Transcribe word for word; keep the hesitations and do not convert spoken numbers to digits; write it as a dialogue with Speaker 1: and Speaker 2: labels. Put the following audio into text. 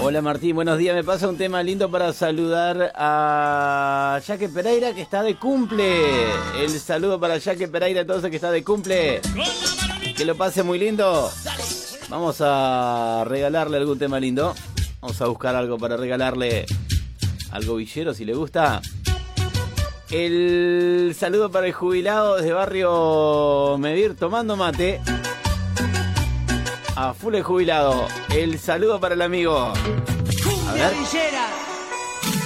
Speaker 1: Hola Martín, buenos días. Me pasa un tema lindo para saludar a Jaque Pereira, que está de cumple. El saludo para Jaque Pereira, entonces, que está de cumple. Que lo pase muy lindo. Vamos a regalarle algún tema lindo. Vamos a buscar algo para regalarle. Algo villero, si le gusta. El saludo para el jubilado desde Barrio Medir, tomando mate. A full el jubilado. El saludo para el amigo. A ver.